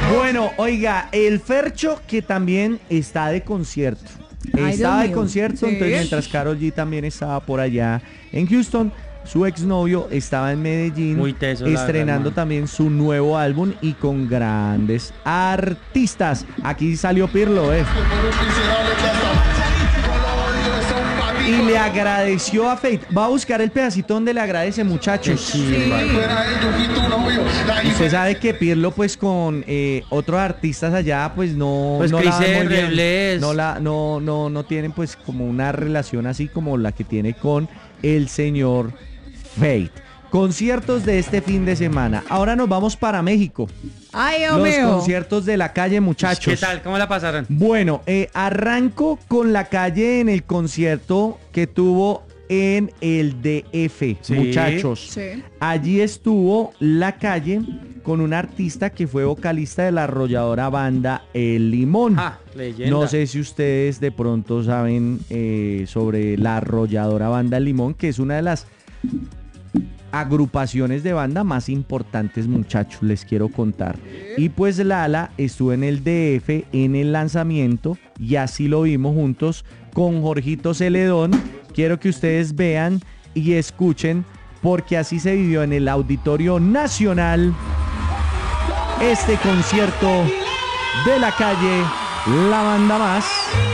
Bueno, oiga, el Fercho que también está de concierto. Ay, Estaba Dios de mío. concierto, Sí. entonces mientras Karol G también estaba por allá en Houston, su exnovio estaba en Medellín Muy teso, la verdad, estrenando hermano. también su nuevo álbum y con grandes artistas. Aquí salió Pirlo, y le agradeció a Fate. Va a buscar el pedacito donde le agradece, muchachos. Usted sabe que Pirlo, pues con otros artistas allá, pues no, Pues no Chris la dan muy bien. Rebles. No tienen pues como una relación así como la que tiene con el señor Fate. Conciertos de este fin de semana. Ahora nos vamos para México. Ay, Dios Los mío. conciertos de La Calle, muchachos. ¿Qué tal? ¿Cómo la pasaron? Bueno, arranco con La Calle en el concierto que tuvo en el DF, Sí. muchachos. Sí. Allí estuvo La Calle con un artista que fue vocalista de la arrolladora banda El Limón. Ah, leyenda. No sé si ustedes de pronto saben sobre la arrolladora banda El Limón, que es una de las agrupaciones de banda más importantes, muchachos, les quiero contar. Y pues Lala estuvo en el DF en el lanzamiento y así lo vimos juntos con Jorgito Celedón. Quiero que ustedes vean y escuchen porque así se vivió en el Auditorio Nacional este concierto de La Calle, la banda más.